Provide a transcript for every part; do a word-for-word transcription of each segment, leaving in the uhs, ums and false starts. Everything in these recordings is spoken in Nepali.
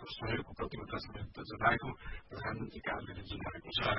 सरकारको सहयोगको प्रतिबद्धता समेत जनाएको प्रधानमन्त्री कार्यालयले जनाएको छ।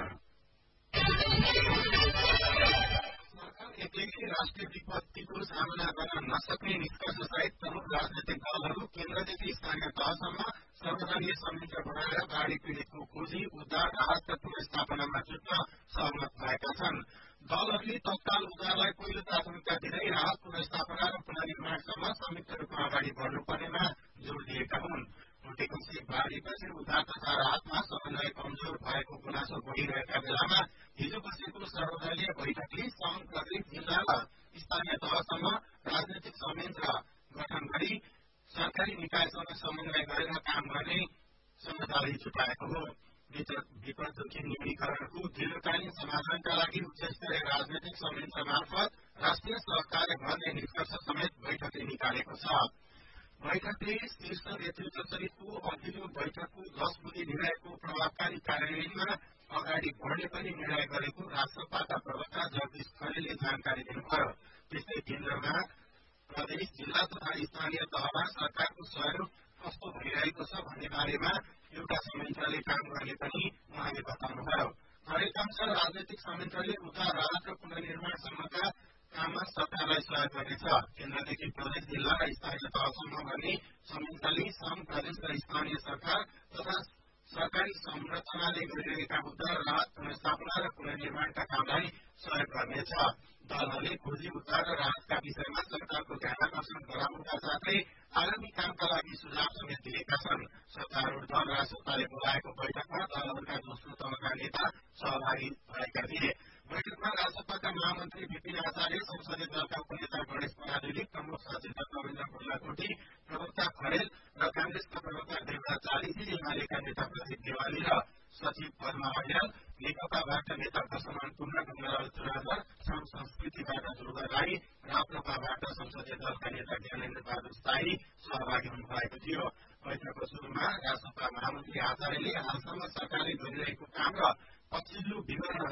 सरकार एक्लैले राष्ट्रिय विपत्तिको सामना गर्न नसक्ने निष्कर्ष सहित प्रमुख राजनैतिक दलहरू केन्द्रदेखि स्थानीय तहसम्म सर्वदलीय संयन्त्र बनाएर बाढ़ी पीड़ितको खोजी, उद्धार, राहत र पुनर्स्थापनामा जुट्न सहमत भएका छन्। दलहरूले तत्काल उद्धारलाई पहिलो प्राथमिकता दिँदै राहत, पुनर्स्थापना र पुनर्निर्माणसम्म संयुक्त रूपमा अगाडि बढ्नुपर्नेमा जोड़ दिएका हुन्। भुटेकोसी बाढ़ीपछि उद्धार तथा राहतमा समन्वय कमजोर भएको गुनासो बढ़िरहेका बेलामा हिजो बसेको सर्वदलीय बैठकले संघ, प्रदेश, जिल्ला र स्थानीय तहसम्म राजनैतिक संयन्त्र गठन गरी सरकारी निकायसँग समन्वय गरेर काम गर्ने सम्झौताले जुटाएको हो। विपद जोखिम न्यूनीकरणको दीर्घकालीन समाधानका लागि उच्चस्तरीय राजनैतिक संयन्त्र मार्फत राष्ट्रिय सहकार्य गर्ने निष्कर्ष समेत बैठकले निकालेको छ। बैठकले शीर्ष नेतृत्व सहितको अघिल्लो बैठकको दश बुँदे निर्णयको प्रभावकारी कार्यान्वयनमा अगाडि बढ़ने पनि निर्णय गरेको राजसभाका प्रवक्ता जगदीश खरेलले जानकारी दिनुभयो। त्यस्तै केन्द्रमा, प्रदेश, जिल्ला तथा स्थानीय तहमा सरकारको सहयोग कस्तो भइरहेको छ भन्ने बारेमा एउटा संयन्त्रले काम गर्ने पनि उहाँले बताउनुभयो। कार्यक्रम राजनैतिक संयन्त्रले उद्धार, राहत र पुनर्निर्माणसम्मका काममा सरकारलाई सहयोग गर्नेछ। केन्द्रदेखि प्रदेश, जिल्ला र स्थानीय तहसम्म गर्ने संयन्त्रले संघ, प्रदेश र स्थानीय सरकार तथा सरकारी संरचनाले गरिरहेका उद्धार, राहत, पुनर्स्थापना र पुनर्निर्माणका कामलाई सहयोग गर्नेछ। दलहरूले खोजी, उद्धार र राहतका विषयमा सरकारको ध्यानाकर्षण गराउनुका साथै आगामी कामका लागि सुझाव समेत दिएका छन्। सत्तारूढ़ दल रासपाले बोलाएको बैठकमा दलहरूका दोस्रो तहका नेता सहभागी भएका थिए। बैठकमा रासपाका महामन्त्री विपिन आचार्य, संसदीय दलका उपनेता गणेश पराजुली, प्रमुख सचेतक रविन्द्र कोइराकोटी, प्रवक्ता खरेल र कांग्रेसका प्रवक्ता देवराज चालिसी, एमालेका नेता प्रदीप देवाली र सचिव पद्मा अर्याल, नेकपाबाट नेता प्रसमान कुण्ड, गंगालाल चुराधर, श्रम संस्कृतिबाट ध्रुव राई, राप्रपाबाट संसदीय दलका नेता ज्ञानेन्द्र बहादुर स्थायी सहभागी हुनुभएको थियो। बैठकको शुरूमा रासपा महामन्त्री आचार्यले हालसम्म सरकारले गरिरहेको काम र पछिल्लो विवरण